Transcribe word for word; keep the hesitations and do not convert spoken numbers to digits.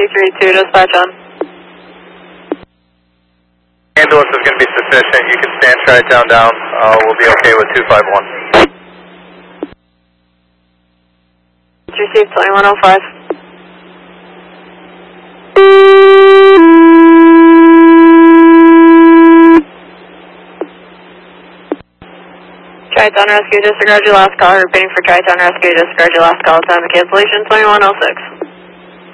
two three two, dispatch on. Ambulance is going to be sufficient. You can stand Tri-Town down. Uh, we'll be okay with two five one. Received twenty-one oh five. Tri-Town Rescue, disregard your last call. Repeating for Tri-Town Rescue, disregard your last call. Time of cancellation twenty-one oh six.